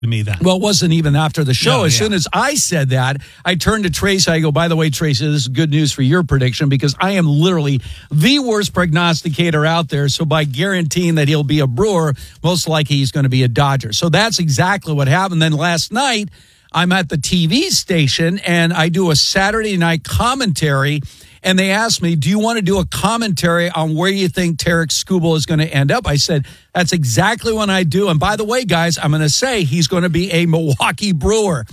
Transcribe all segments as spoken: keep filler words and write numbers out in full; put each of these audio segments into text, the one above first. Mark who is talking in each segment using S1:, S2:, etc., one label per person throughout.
S1: to me then.
S2: Well, it wasn't even after the show.
S1: No,
S2: as
S1: yeah.
S2: soon as I said that, I turned to Tracy. I go, by the way, Tracy, this is good news for your prediction because I am literally the worst prognosticator out there. So by guaranteeing that he'll be a Brewer, most likely he's going to be a Dodger. So that's exactly what happened. Then last night, I'm at the T V station and I do a Saturday night commentary. And they asked me, do you want to do a commentary on where you think Tarek Skubal is going to end up? I said, that's exactly what I do. And by the way, guys, I'm going to say he's going to be a Milwaukee Brewer.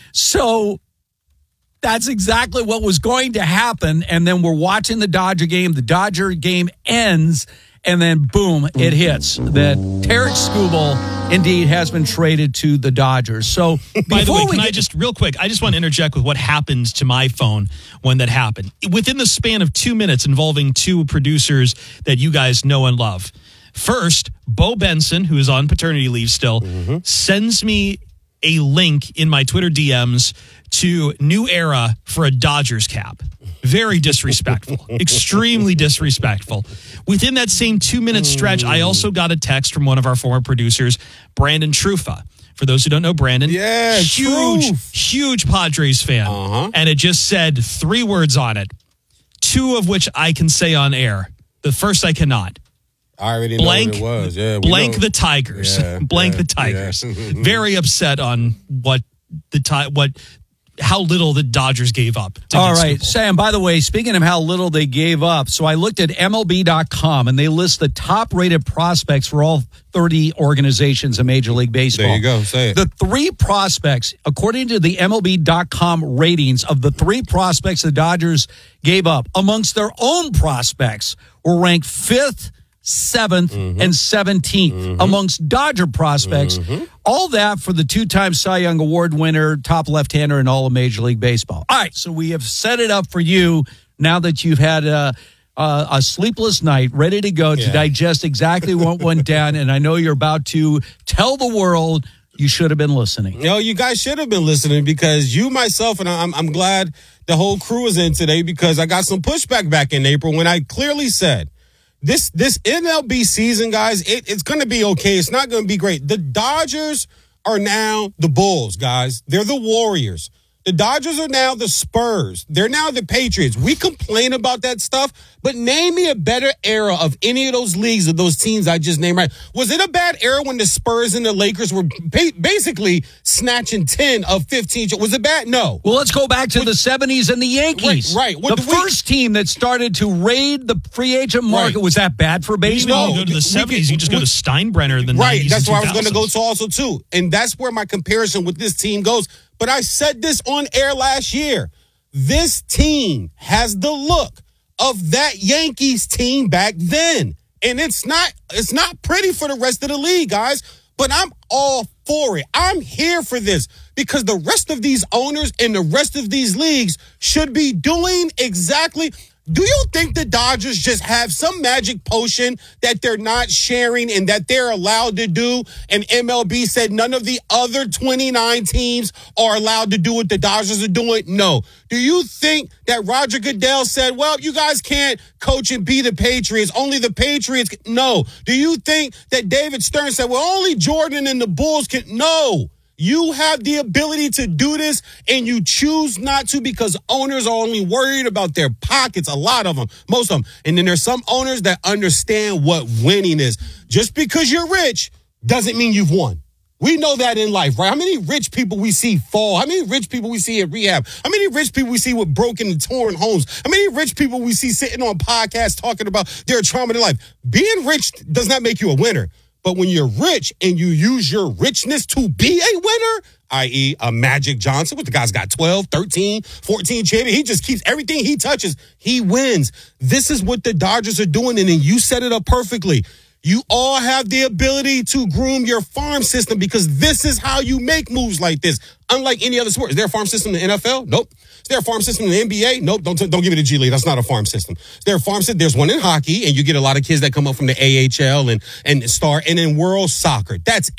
S2: So that's exactly what was going to happen. And then we're watching the Dodger game. The Dodger game ends. And then, boom, it hits that Tarek Skubal indeed has been traded to the Dodgers. So,
S1: by the way, can
S2: get-
S1: I just, real quick, I just want to interject with what happened to my phone when that happened. Within the span of two minutes involving two producers that you guys know and love. First, Bo Benson, who is on paternity leave still, mm-hmm. sends me a link in my Twitter D Ms to New Era for a Dodgers cap. Very disrespectful. Extremely disrespectful. Within that same two-minute stretch, I also got a text from one of our former producers, Brandon Trufa. For those who don't know Brandon,
S3: yeah,
S1: huge,
S3: Truth.
S1: huge Padres fan.
S3: Uh-huh.
S1: And it just said three words on it, two of which I can say on air. The first I cannot.
S3: I already
S1: blank,
S3: know what it was. Yeah, we
S1: blank
S3: know.
S1: the Tigers.
S3: Yeah,
S1: blank
S3: yeah,
S1: the Tigers.
S3: Yeah.
S1: Very upset on what the ti- what how little the Dodgers gave up. To
S2: All
S1: get
S2: right,
S1: Skubal.
S2: Sam, by the way, speaking of how little they gave up, so I looked at M L B dot com, and they list the top-rated prospects for all thirty organizations in Major League Baseball.
S3: There you go. Say it.
S2: The three prospects, according to the M L B dot com ratings of the three prospects the Dodgers gave up, amongst their own prospects, were ranked fifth, seventh, mm-hmm. and seventeenth mm-hmm. amongst Dodger prospects. Mm-hmm. All that for the two-time Cy Young Award winner, top left-hander in all of Major League Baseball. All right, so we have set it up for you now that you've had a, a, a sleepless night, ready to go yeah. to digest exactly what went down, and I know you're about to tell the world you should have been listening.
S3: No, you guys should have been listening because you, myself, and I'm, I'm glad the whole crew is in today because I got some pushback back in April when I clearly said, This this M L B season, guys, it, it's going to be okay. It's not going to be great. The Dodgers are now the Bulls, guys. They're the Warriors. The Dodgers are now the Spurs. They're now the Patriots. We complain about that stuff, but name me a better era of any of those leagues of those teams I just named right. Was it a bad era when the Spurs and the Lakers were ba- basically snatching ten of fifteen? Was it bad? No.
S2: Well, let's go back to
S3: With,
S2: the seventies and the Yankees.
S3: Right. right.
S2: The
S3: do
S2: first we, team that started to raid the free agent market,
S3: right.
S2: was that bad for baseball?
S1: You go to the seventies,
S3: can,
S1: you just go
S3: we,
S1: to Steinbrenner in the
S3: right,
S1: nineties.
S3: That's
S1: and
S3: where I was going to go
S1: two thousands.
S3: to also, too. And that's where my comparison with this team goes. But I said this on air last year. This team has the look of that Yankees team back then. And it's not it's not pretty for the rest of the league, guys. But I'm all for it. I'm here for this because the rest of these owners and the rest of these leagues should be doing exactly. Do you think the Dodgers just have some magic potion that they're not sharing and that they're allowed to do? And M L B said none of the other twenty-nine teams are allowed to do what the Dodgers are doing? No. Do you think that Roger Goodell said, well, you guys can't coach and be the Patriots, only the Patriots can? No. Do you think that David Stern said, well, only Jordan and the Bulls can? No. You have the ability to do this, and you choose not to because owners are only worried about their pockets, a lot of them, most of them. And then there's some owners that understand what winning is. Just because you're rich doesn't mean you've won. We know that in life, right? How many rich people we see fall? How many rich people we see at rehab? How many rich people we see with broken and torn homes? How many rich people we see sitting on podcasts talking about their trauma in life? Being rich does not make you a winner. But when you're rich and you use your richness to be a winner, that is a Magic Johnson, what the guy's got twelve, thirteen, fourteen champions. He just keeps everything he touches, he wins. This is what the Dodgers are doing, and then you set it up perfectly. You all have the ability to groom your farm system because this is how you make moves like this. Unlike any other sport. Is there a farm system in the N F L? Nope. Is there a farm system in the N B A? Nope. Don't, don't give it a G League. That's not a farm system. Is there a farm system? There's one in hockey, and you get a lot of kids that come up from the A H L and, and start, and in world soccer. That's it.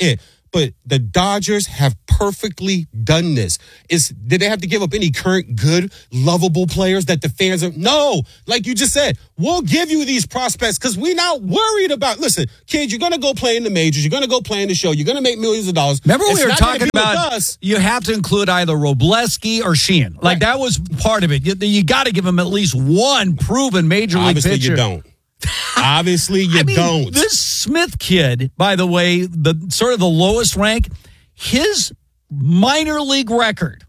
S3: But the Dodgers have perfectly done this. Is did they have to give up any current good, lovable players that the fans are? No. Like you just said, we'll give you these prospects because we're not worried about. Listen, kids, you're going to go play in the majors. You're going to go play in the show. You're going to make millions of dollars.
S2: Remember
S3: It's
S2: we were
S3: not gonna
S2: talking
S3: be with
S2: about
S3: us.
S2: you have to include either Robleski or Sheehan. Like
S3: Right.
S2: that was part of it. You, you got to give them at least one proven major league
S3: Obviously,
S2: pitcher.
S3: you don't. Obviously, you
S2: I mean,
S3: don't.
S2: This Smith kid, by the way, the sort of the lowest rank, his minor league record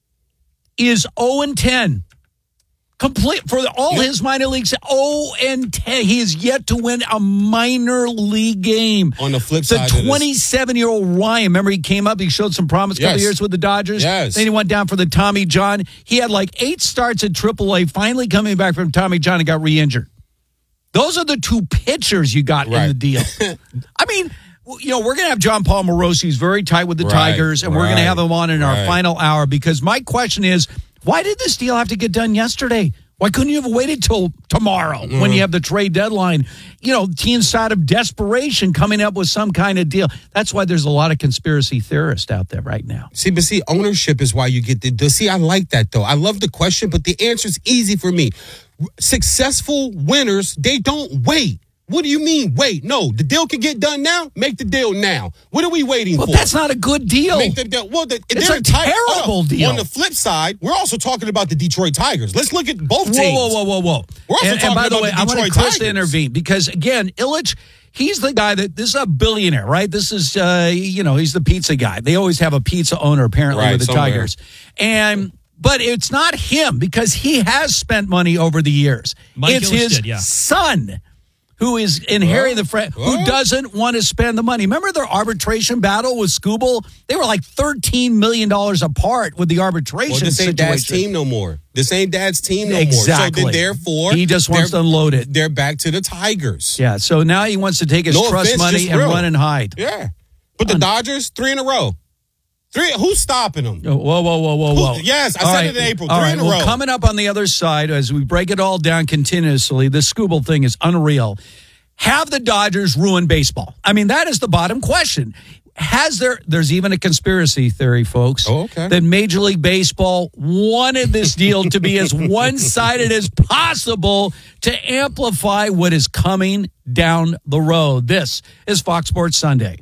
S2: is oh and ten. Complete for all
S3: Yep.
S2: his minor leagues, oh and ten. He is yet to win a minor league game.
S3: On the flip
S2: the
S3: side of this-
S2: twenty-seven-year-old Ryan, remember he came up, he showed some promise a couple
S3: Yes.
S2: years with the Dodgers.
S3: Yes.
S2: Then he went down for the Tommy John. He had like eight starts at triple A, finally coming back from Tommy John and got re-injured. Those are the two pitchers you got in
S3: Right.
S2: the deal. I mean, you know, we're going to have John Paul Morosi, who's very tight with the
S3: Right,
S2: Tigers, and we're going to
S3: right,
S2: have him on in our
S3: right.
S2: final hour because my question is, why did this deal have to get done yesterday? Why couldn't you have waited till tomorrow
S3: Mm-hmm.
S2: when you have the trade deadline? You know, teams out of desperation coming up with some kind of deal. That's why there's a lot of conspiracy theorists out there right now.
S3: See, but see, ownership is why you get the, the. See, I like that though. I love the question, but the answer is easy for me. Successful winners, they don't wait. What do you mean, wait? No, the deal can get done now. Make the deal now. What are we waiting
S2: Well,
S3: for?
S2: that's not a good deal.
S3: Make the deal. Well, the,
S2: It's
S3: they're
S2: a
S3: tight-
S2: terrible
S3: hold on.
S2: deal.
S3: On the flip side, we're also talking about the Detroit Tigers. Let's look at both
S2: Whoa,
S3: teams.
S2: whoa, whoa, whoa, whoa.
S3: We're also
S2: and, and
S3: talking
S2: by the
S3: about
S2: way,
S3: the
S2: I want
S3: Detroit
S2: Chris to
S3: Tigers.
S2: intervene because, again, Illich, he's the guy that, this is a billionaire, right? This is, uh, you know, he's the pizza guy. They always have a pizza owner, apparently,
S3: Right,
S2: with the
S3: somewhere.
S2: Tigers. And, but it's not him because he has spent money over the years.
S1: Mike
S2: it's
S1: Illich
S2: his
S1: did, yeah.
S2: son who is inheriting the fr- who
S3: Well.
S2: doesn't want to spend the money. Remember their arbitration battle with Scooble? They were like thirteen million dollars apart with the arbitration
S3: Well, this ain't
S2: situation.
S3: Dad's team no more. This ain't Dad's team no
S2: Exactly.
S3: more. So then, therefore,
S2: He just wants
S3: they're-
S2: to unload it.
S3: They're back to the Tigers.
S2: Yeah, so now he wants to take his
S3: No
S2: trust
S3: offense,
S2: money
S3: just
S2: and
S3: real.
S2: run and hide.
S3: Yeah. But the Dodgers, three in a row. Three. Who's stopping them?
S2: Whoa, whoa, whoa, whoa, whoa.
S3: Who- yes, I
S2: All
S3: said it in April.
S2: All
S3: Three
S2: right,
S3: in a
S2: well,
S3: row.
S2: coming up on the other side, as we break it all down continuously, the Scooble thing is unreal. Have the Dodgers ruined baseball? I mean, that is the bottom question. Has there, there's even a conspiracy theory, folks,
S3: Oh, okay.
S2: that Major League Baseball wanted this deal to be as one-sided as possible to amplify what is coming down the road. This is Fox Sports Sunday.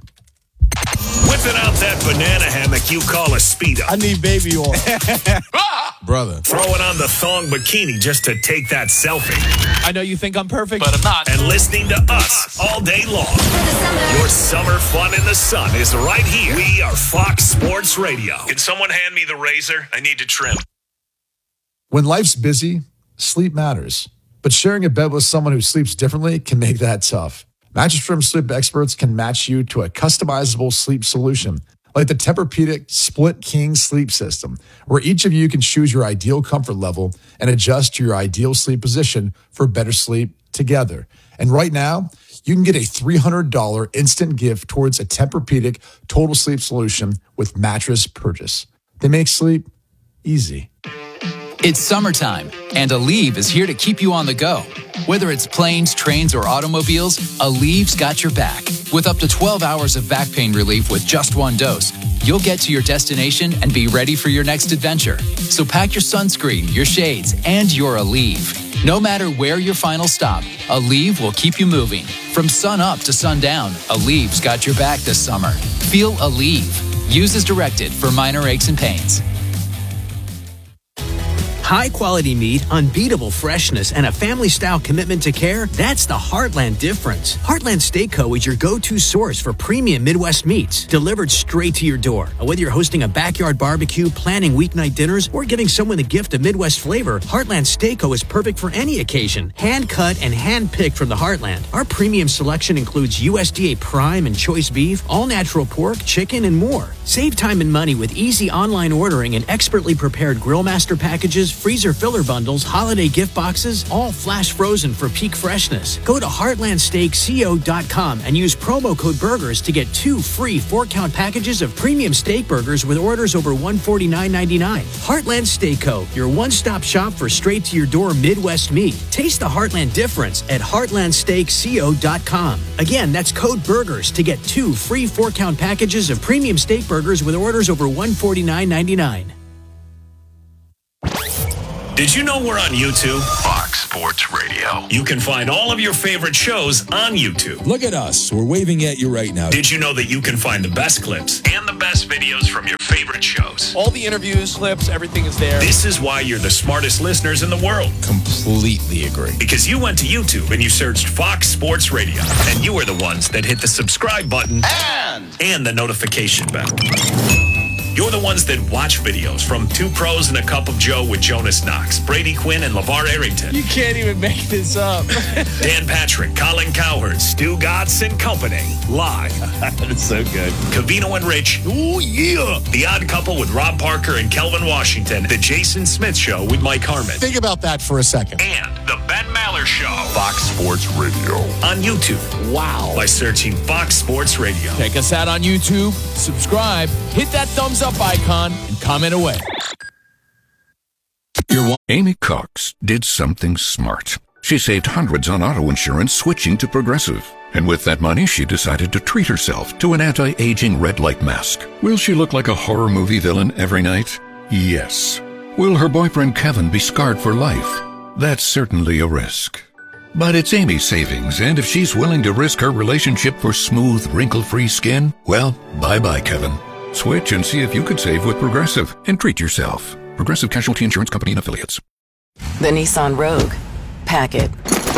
S4: Whipping out that banana hammock you call a Speedo.
S5: I need baby oil.
S6: Brother.
S4: Throwing on the thong bikini just to take that selfie.
S5: I know you think I'm perfect, but I'm not.
S4: And listening to us all day long. Your summer fun in the sun is right here. We are Fox Sports Radio. Can someone hand me the razor? I need to trim.
S6: When life's busy, sleep matters. But sharing a bed with someone who sleeps differently can make that tough. Mattress Firm sleep experts can match you to a customizable sleep solution, like the Tempur-Pedic Split King Sleep System, where each of you can choose your ideal comfort level and adjust to your ideal sleep position for better sleep together. And right now, you can get a three hundred dollars instant gift towards a Tempur-Pedic total sleep solution with mattress purchase. They make sleep easy.
S7: It's summertime, and Aleve is here to keep you on the go. Whether it's planes, trains, or automobiles, Aleve's got your back. With up to twelve hours of back pain relief with just one dose, you'll get to your destination and be ready for your next adventure. So pack your sunscreen, your shades, and your Aleve. No matter where your final stop, Aleve will keep you moving. From sun up to sundown, Aleve's got your back this summer. Feel Aleve. Use as directed for minor aches and pains.
S8: High-quality meat, unbeatable freshness, and a family-style commitment to care, that's the Heartland difference. Heartland Steak Co. is your go-to source for premium Midwest meats, delivered straight to your door. Whether you're hosting a backyard barbecue, planning weeknight dinners, or giving someone the gift of Midwest flavor, Heartland Steak Co. is perfect for any occasion. Hand-cut and hand-picked from the Heartland. Our premium selection includes U S D A prime and choice beef, all-natural pork, chicken, and more. Save time and money with easy online ordering and expertly prepared Grill Master packages, freezer filler bundles, holiday gift boxes, all flash frozen for peak freshness. Go to heartland steak co dot com and use promo code BURGERS to get two free four-count packages of premium steak burgers with orders over one hundred forty-nine ninety-nine. Heartland Steak Co., your one-stop shop for straight-to-your-door Midwest meat. Taste the Heartland difference at heartland steak co dot com. Again, that's code BURGERS to get two free four-count packages of premium steak burgers with orders over one hundred forty-nine ninety-nine.
S4: Did you know we're on YouTube?
S9: Fox Sports Radio.
S4: You can find all of your favorite shows on YouTube.
S10: Look at us. We're waving at you right now.
S4: Did you know that you can find the best clips and the best videos from your favorite shows?
S5: All the interviews, clips, everything is there.
S4: This is why you're the smartest listeners in the world.
S10: Completely agree.
S4: Because you went to YouTube and you searched Fox Sports Radio. And you are the ones that hit the subscribe button
S9: And,
S4: and the notification bell. You're the ones that watch videos from Two Pros and a Cup of Joe with Jonas Knox, Brady Quinn, and LeVar Arrington.
S5: You can't even make this up.
S4: Dan Patrick, Colin Cowherd, Stu Gatz and Company. Live.
S9: That's so good.
S4: Covino and Rich.
S9: Oh, yeah.
S4: The Odd Couple with Rob Parker and Kelvin Washington. The Jason Smith Show with Mike Harmon.
S11: Think about that for a second.
S4: And the Ben Maller Show.
S9: Fox Sports Radio.
S4: On YouTube.
S5: Wow.
S4: By searching Fox Sports Radio.
S5: Check us out on YouTube. Subscribe. Hit that thumbs up icon and comment away.
S12: Amy Cox did something smart. She saved hundreds on auto insurance switching to Progressive. And with that money, she decided to treat herself to an anti-aging red light mask. Will she look like a horror movie villain every night? Yes. Will her boyfriend Kevin be scarred for life? That's certainly a risk. But it's Amy's savings, and if she's willing to risk her relationship for smooth, wrinkle-free skin, well, bye-bye, Kevin. Switch and see if you could save with Progressive and treat yourself. Progressive Casualty Insurance Company and Affiliates.
S13: The Nissan Rogue. Pack it.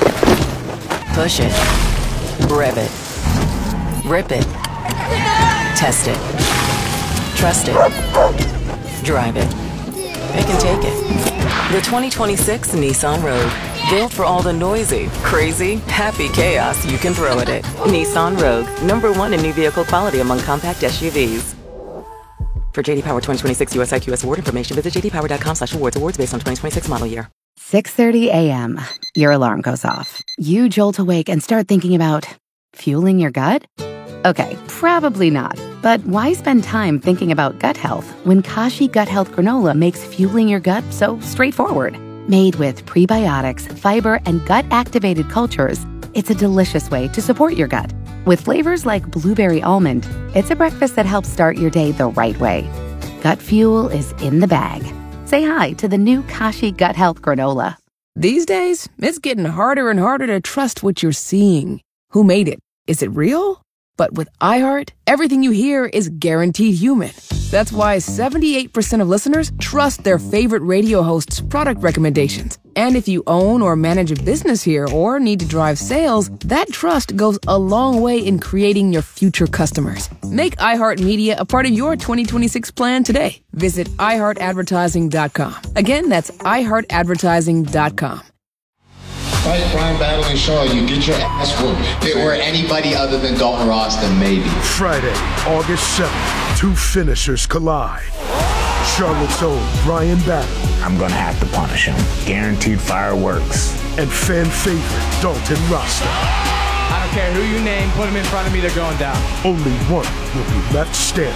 S13: Push it. Rev it. Rip it. Test it. Trust it. Drive it. It can take it. The twenty twenty-six Nissan Rogue. Built for all the noisy, crazy, happy chaos you can throw at it. Nissan Rogue. Number one in new vehicle quality among compact S U Vs. For J D Power twenty twenty-six U S I Q S award information, visit j d power dot com slash awards. Awards based on twenty twenty-six model year.
S14: six thirty a.m. Your alarm goes off. You jolt awake and start thinking about fueling your gut? Okay, probably not. But why spend time thinking about gut health when Kashi Gut Health Granola makes fueling your gut so straightforward? Made with prebiotics, fiber, and gut-activated cultures, it's a delicious way to support your gut. With flavors like blueberry almond, it's a breakfast that helps start your day the right way. Gut fuel is in the bag. Say hi to the new Kashi Gut Health Granola.
S15: These days, it's getting harder and harder to trust what you're seeing. Who made it? Is it real? But with iHeart, everything you hear is guaranteed human. That's why seventy-eight percent of listeners trust their favorite radio hosts' product recommendations. And if you own or manage a business here or need to drive sales, that trust goes a long way in creating your future customers. Make iHeartMedia a part of your twenty twenty-six plan today. Visit i heart advertising dot com. Again, that's i heart advertising dot com.
S16: Fight Brian Battling Shaw, you get your ass whooped. If it were anybody other than Dalton Ross, then maybe.
S17: Friday, August seventh, two finishers collide. Charlotte's own Brian Battling.
S18: I'm gonna have to punish him. Guaranteed fireworks.
S17: And fan favorite Dalton Rasta.
S5: I don't care who you name, put him in front of me, they're going down.
S17: Only one will be left standing.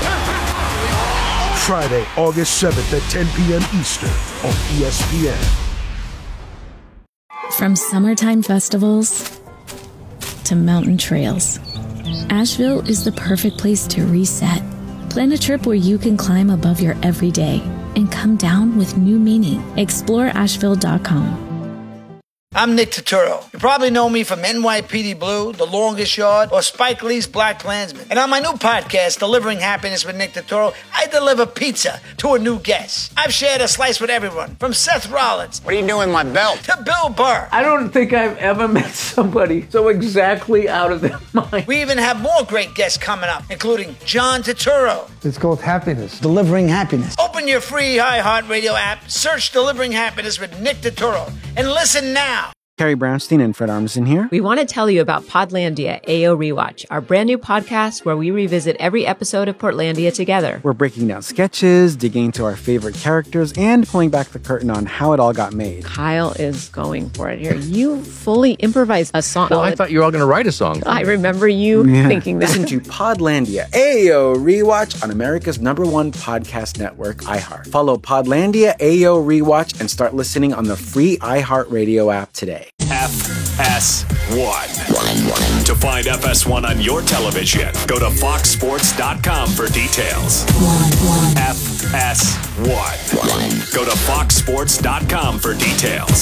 S17: Friday, August seventh at ten p.m. Eastern on E S P N.
S19: From summertime festivals to mountain trails, Asheville is the perfect place to reset. Plan a trip where you can climb above your everyday and come down with new meaning. explore asheville dot com.
S20: I'm Nick Turturro. You probably know me from N Y P D Blue, The Longest Yard, or Spike Lee's Black Klansman. And on my new podcast, Delivering Happiness with Nick Turturro, I deliver pizza to a new guest. I've shared a slice with everyone, from Seth Rollins.
S18: What are you doing with my belt?
S20: To Bill Burr.
S21: I don't think I've ever met somebody so exactly out of their mind.
S20: We even have more great guests coming up, including John Turturro.
S22: It's called Happiness. Delivering Happiness.
S20: Open your free iHeartRadio app, search Delivering Happiness with Nick Turturro, and listen now.
S1: Carrie Brownstein and Fred Armisen here.
S11: We want to tell you about Podlandia A O Rewatch, our brand new podcast where we revisit every episode of Portlandia together.
S1: We're breaking down sketches, digging into our favorite characters, and pulling back the curtain on how it all got made.
S11: Kyle is going for it here. You fully improvised a song.
S23: Well, I thought you were all going to write a song.
S11: I remember you
S1: Yeah.
S11: thinking that.
S1: Listen to Podlandia A O Rewatch on America's number one podcast network, iHeart. Follow Podlandia A O Rewatch and start listening on the free iHeartRadio app today.
S4: F S one. To find F S one on your television, go to fox sports dot com for details. F S one. Go to fox sports dot com for details.